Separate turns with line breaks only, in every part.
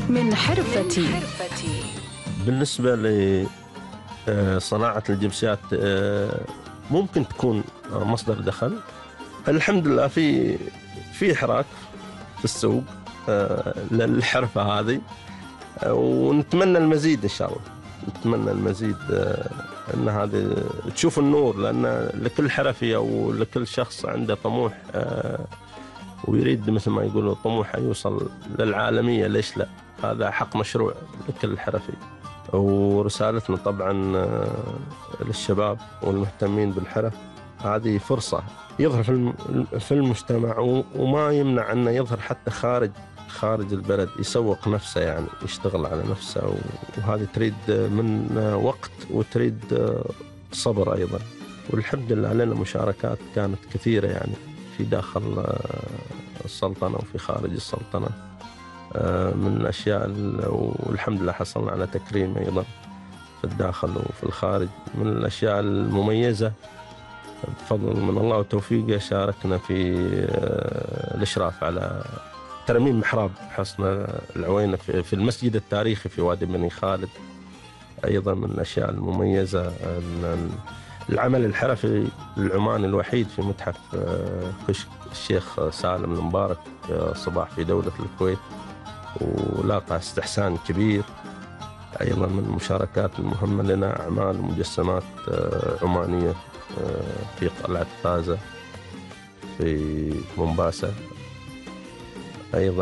من حرفتي.
بالنسبة لصناعة الجبسيات ممكن تكون مصدر دخل. الحمد لله في حراك في السوق للحرفة هذه، ونتمنى المزيد إن شاء الله. نتمنى المزيد أن هذه تشوف النور، لأن لكل حرفي أو لكل شخص عنده طموح ويريد مثل ما يقولوا طموحه يوصل للعالمية، ليش لا؟ هذا حق مشروع لكل حرفي. ورسالتنا طبعا للشباب والمهتمين بالحرف، هذه فرصة يظهر في المجتمع، وما يمنع أنه يظهر حتى خارج البلد، يسوق نفسه، يعني يشتغل على نفسه. وهذه تريد من وقت وتريد صبر أيضا. والحمد لله لنا مشاركات كانت كثيرة، يعني في داخل السلطنة وفي خارج السلطنة من الأشياء، والحمد لله حصلنا على تكريم أيضا في الداخل وفي الخارج. من الأشياء المميزة بفضل من الله وتوفيقه، شاركنا في الإشراف على ترميم محراب حصن العوينة في المسجد التاريخي في وادي بني خالد. أيضا من الأشياء المميزة العمل الحرفي العماني الوحيد في متحف كشك الشيخ سالم المبارك صباح في دولة الكويت، ولاقى استحسان كبير. أيضا من المشاركات المهمة لنا أعمال ومجسمات عمانية في قلعة غازة في مومباسا. أيضا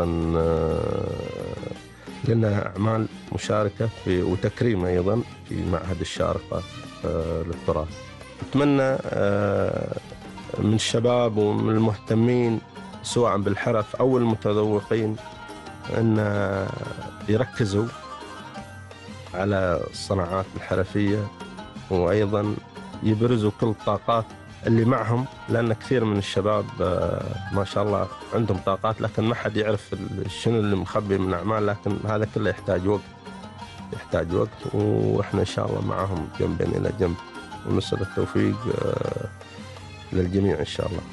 لنا أعمال مشاركة وتكريم أيضا في معهد الشارقة للتراث. أتمنى من الشباب ومن المهتمين سواء بالحرف أو المتذوقين أن يركزوا على الصناعات الحرفية، وأيضا يبرزوا كل الطاقات اللي معهم، لأن كثير من الشباب ما شاء الله عندهم طاقات، لكن ما حد يعرف شنو اللي مخبي من أعمال. لكن هذا كله يحتاج وقت، وإحنا إن شاء الله معهم جنبا إلى جنب، ونسأل التوفيق للجميع إن شاء الله.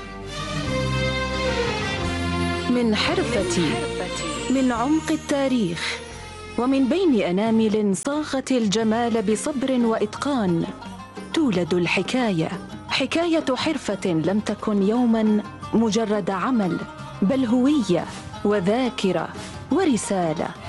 من حرفتي، من عمق التاريخ، ومن بين أنامل صاغت الجمال بصبر وإتقان، تولد الحكاية، حكاية حرفة لم تكن يوما مجرد عمل، بل هوية وذاكرة ورسالة.